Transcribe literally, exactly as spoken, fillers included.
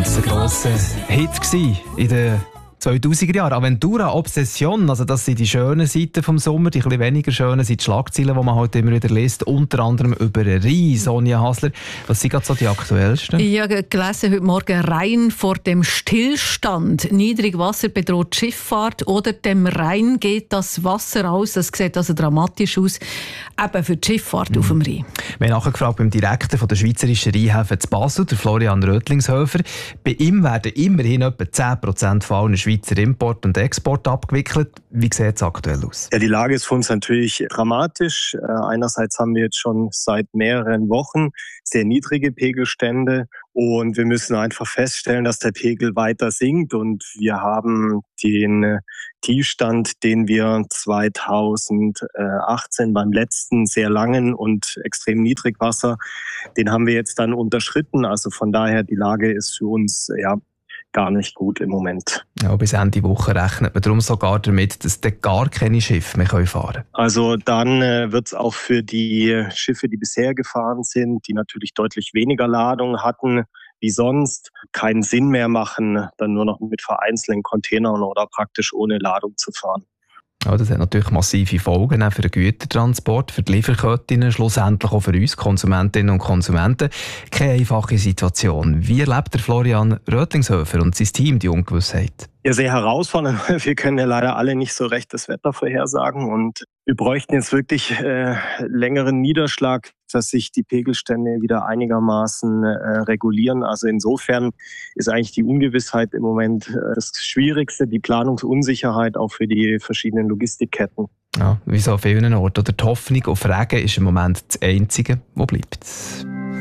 ganz grosser Hit in den zweitausender Jahren. Aventura, Obsession, also das sind die schönen Seiten vom Sommer, die etwas weniger schönen sind die Schlagzeilen, die man halt immer wieder liest, unter anderem über Rhein. Sonja Hasler, was sind gerade so die aktuellsten? Ich habe gelesen heute Morgen, Rhein vor dem Stillstand. Niedrigwasser bedroht die Schifffahrt oder dem Rhein geht das Wasser aus. Das sieht also dramatisch aus, eben für die Schifffahrt mhm. auf dem Rhein. Wir haben nachgefragt beim Direktor von der Schweizerischen Rheinhäfen zu Basel, der Florian Rötlingshöfer. Bei ihm werden immerhin etwa zehn Prozent von allen Schweizer Import und Export abgewickelt. Wie sieht es aktuell aus? Ja, die Lage ist für uns natürlich dramatisch. Einerseits haben wir jetzt schon seit mehreren Wochen sehr niedrige Pegelstände und wir müssen einfach feststellen, dass der Pegel weiter sinkt und wir haben den Tiefstand, den wir zweitausendachtzehn beim letzten sehr langen und extrem Niedrigwasser, den haben wir jetzt dann unterschritten. Also von daher, die Lage ist für uns ja gar nicht gut im Moment. Ja, bis Ende Woche rechnet man darum sogar damit, dass dann gar keine Schiffe mehr fahren können. Also dann äh, wird es auch für die Schiffe, die bisher gefahren sind, die natürlich deutlich weniger Ladung hatten wie sonst, keinen Sinn mehr machen, dann nur noch mit vereinzelten Containern oder praktisch ohne Ladung zu fahren. Ja, das hat natürlich massive Folgen auch für den Gütertransport, für die Lieferketten, schlussendlich auch für uns Konsumentinnen und Konsumenten. Keine einfache Situation. Wie erlebt der Florian Rötlingshöfer und sein Team die Ungewissheit? Ja, sehr herausfordernd. Wir können ja leider alle nicht so recht das Wetter vorhersagen und wir bräuchten jetzt wirklich äh, längeren Niederschlag, dass sich die Pegelstände wieder einigermaßen äh, regulieren. Also insofern ist eigentlich die Ungewissheit im Moment äh, das Schwierigste, die Planungsunsicherheit auch für die verschiedenen Logistikketten. Ja, wie so an vielen Orten. Oder die Hoffnung auf Regen ist im Moment das Einzige, was bleibt.